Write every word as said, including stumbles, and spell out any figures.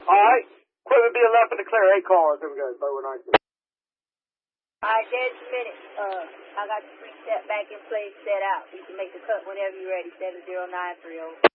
All right. Equipment being left in the clear. Eight cars. There we go. Bowen nine two. All right, there's a minute. Uh, I got the three step back in place set out. You can make the cut whenever you're ready. seven zero nine three zero.